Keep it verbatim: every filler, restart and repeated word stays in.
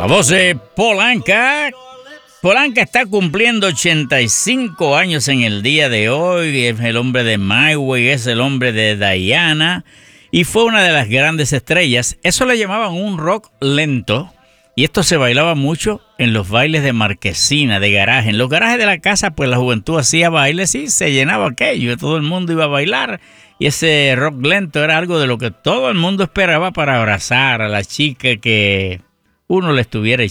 La voz de Paul Anka. Paul Anka está cumpliendo ochenta y cinco años en el día de hoy. Es el hombre de My Way, es el hombre de Diana. Y fue una de las grandes estrellas. Eso le llamaban un rock lento. Y esto se bailaba mucho en los bailes de marquesina, de garaje. En los garajes de la casa, pues la juventud hacía bailes y se llenaba aquello. Todo el mundo iba a bailar. Y ese rock lento era algo de lo que todo el mundo esperaba para abrazar a la chica que uno le estuviera